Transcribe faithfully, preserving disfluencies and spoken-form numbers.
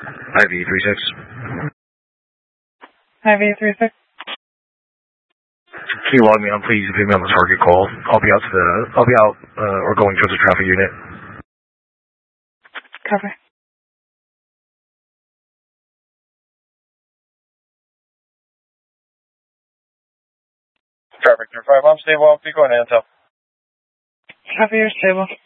I V three six. I V three six. Can you log me on, please, if you me on the target call? I'll be out to the, I'll be out, uh, or going towards the traffic unit. Cover. Traffic through five, I'm stable, I'll be going to Intel. Copy, you're stable.